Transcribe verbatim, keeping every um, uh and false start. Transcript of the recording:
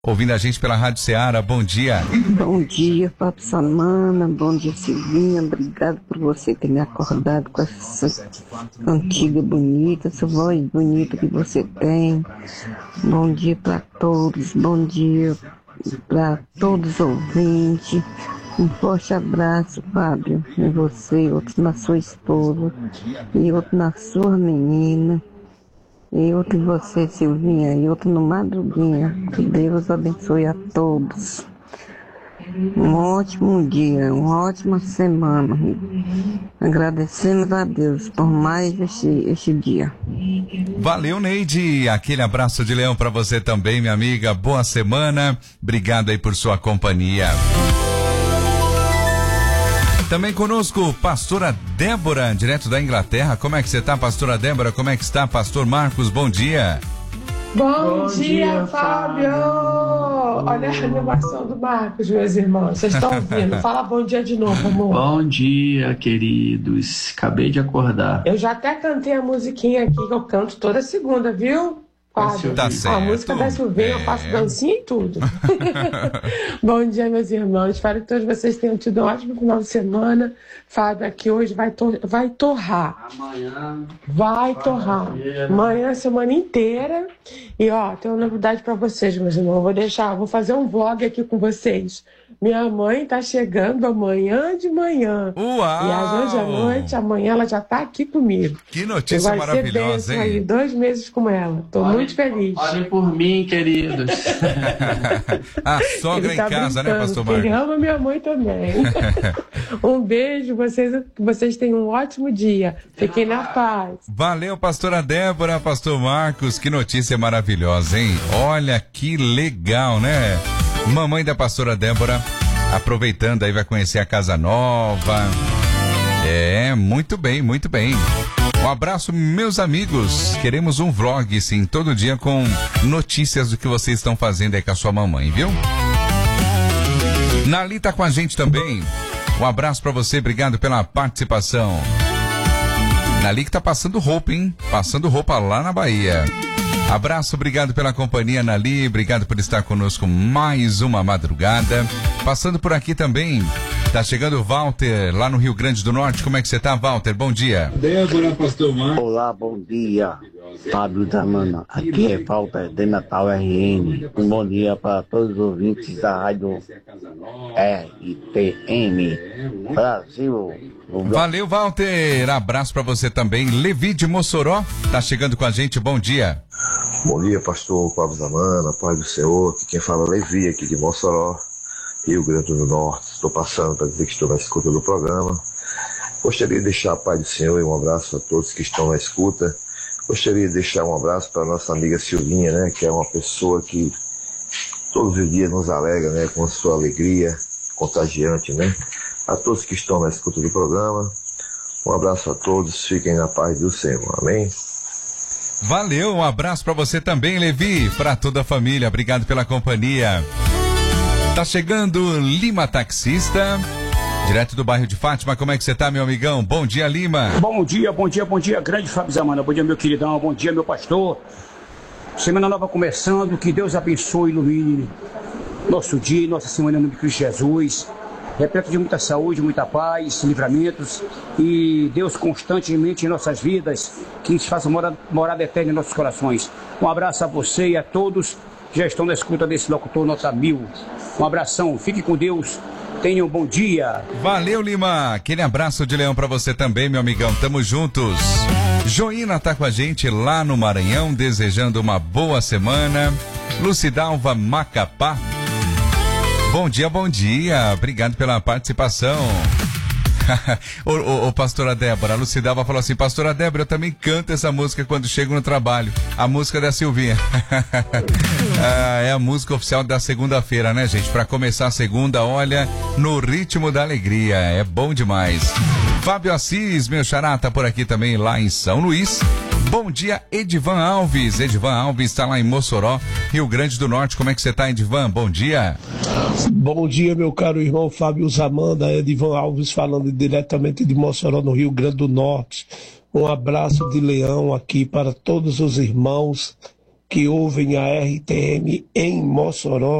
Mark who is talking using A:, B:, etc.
A: ouvindo a gente pela Rádio Ceará. Bom dia.
B: Bom dia, Fábio Samana. Bom dia, Silvinha. Obrigado por você ter me acordado com essa cantiga bonita, essa voz bonita que você tem. Bom dia para todos. Bom dia para todos os ouvintes. Um forte abraço, Fábio, em você, outro na sua esposa e outro na sua menina. E outro em você, Silvinha, e outro no Madruguinha. Que Deus abençoe a todos. Um ótimo dia, uma ótima semana. Agradecemos a Deus por mais este, este dia.
A: Valeu, Neide. Aquele abraço de leão para você também, minha amiga. Boa semana. Obrigado aí por sua companhia. Também conosco, pastora Débora, direto da Inglaterra. Como é que você está, pastora Débora? Como é que está, pastor Marcos? Bom dia.
C: Bom, bom dia, dia, Fábio. Fábio! Olha a animação do Marcos, meus irmãos. Vocês estão ouvindo? Fala bom dia de novo, amor.
D: Bom dia, queridos. Acabei de acordar.
C: Eu já até cantei a musiquinha aqui que eu canto toda segunda, viu? Fábio,
A: tá certo.
C: A música da Silvinha, é. Eu faço dancinha e tudo. Bom dia, meus irmãos. Espero que todos vocês tenham tido um ótimo final de semana. Fábio, aqui hoje vai, tor vai torrar.
D: Amanhã.
C: Vai torrar. Amanhã, a semana inteira. E, ó, tem uma novidade pra vocês, meus irmãos. Eu vou deixar, vou fazer um vlog aqui com vocês. Minha mãe tá chegando amanhã de manhã.
A: Uau!
C: E às onze da noite, amanhã ela já tá aqui comigo.
A: Que notícia maravilhosa, hein?
C: Aí, dois meses com ela. Tô olhem, muito feliz.
D: Olhem por mim, queridos.
A: A sogra tá em casa, né, pastor Marcos?
C: Ele ama minha mãe também. Um beijo, vocês, vocês tenham um ótimo dia. Fiquem na paz.
A: Valeu, pastora Débora, pastor Marcos. Que notícia maravilhosa, hein? Olha que legal, né? Mamãe da pastora Débora, aproveitando aí, vai conhecer a casa nova. É, muito bem, muito bem. Um abraço, meus amigos. Queremos um vlog, sim, todo dia com notícias do que vocês estão fazendo aí com a sua mamãe, viu? Nali tá com a gente também. Um abraço pra você, obrigado pela participação. Nali que tá passando roupa, hein? Passando roupa lá na Bahia. Abraço, obrigado pela companhia, Nali, obrigado por estar conosco mais uma madrugada. Passando por aqui também, tá chegando o Walter, lá no Rio Grande do Norte. Como é que você tá, Walter? Bom dia.
E: Débora, pastor Marcos.
F: Olá, bom dia, Fábio da Mana. Aqui é Walter de Natal R N. Um bom dia para todos os ouvintes da rádio R T M Brasil.
A: Valeu, Walter. Abraço para você também. Levi de Mossoró, tá chegando com a gente. Bom dia.
G: Bom dia, pastor Pablo Zamana, Pai do Senhor, que quem fala é Levi, aqui de Mossoró, Rio Grande do Norte. Estou passando para dizer que estou na escuta do programa. Gostaria de deixar a paz do Senhor e um abraço a todos que estão na escuta. Gostaria de deixar um abraço para a nossa amiga Silvinha, né, que é uma pessoa que todos os dias nos alegra, né, com a sua alegria contagiante, né. A todos que estão na escuta do programa, um abraço a todos, fiquem na paz do Senhor, amém?
A: Valeu, um abraço para você também, Levi, para toda a família, obrigado pela companhia. Tá chegando Lima Taxista, direto do bairro de Fátima. Como é que você tá, meu amigão? Bom dia, Lima.
H: Bom dia, bom dia, bom dia, grande Fábio Zamana. Bom dia, meu queridão, bom dia, meu pastor. Semana nova começando, que Deus abençoe e ilumine nosso dia, nossa semana no nome de Cristo Jesus. Repleto de muita saúde, muita paz, livramentos e Deus constantemente em nossas vidas, que nos faça morada, morada eterna em nossos corações. Um abraço a você e a todos que já estão na escuta desse locutor nota mil. Um abração, fique com Deus, tenham um bom dia.
A: Valeu, Lima, aquele abraço de leão pra você também, meu amigão, tamo juntos. Joína tá com a gente lá no Maranhão, desejando uma boa semana. Lucidalva Macapá. Bom dia, bom dia. Obrigado pela participação. ô, ô, ô, pastora Débora, a Lucidalva falou assim, pastora Débora, eu também canto essa música quando chego no trabalho. A música da Silvinha. ah, é a música oficial da segunda-feira, né, gente? Pra começar a segunda, olha, no ritmo da alegria. É bom demais. Fábio Assis, meu xará, tá por aqui também, lá em São Luís. Bom dia, Edivan Alves. Edivan Alves está lá em Mossoró, Rio Grande do Norte. Como é que você está, Edivan? Bom dia.
I: Bom dia, meu caro irmão Fábio Zamanda. Edivan Alves falando diretamente de Mossoró, no Rio Grande do Norte. Um abraço de leão aqui para todos os irmãos que ouvem a R T M em Mossoró.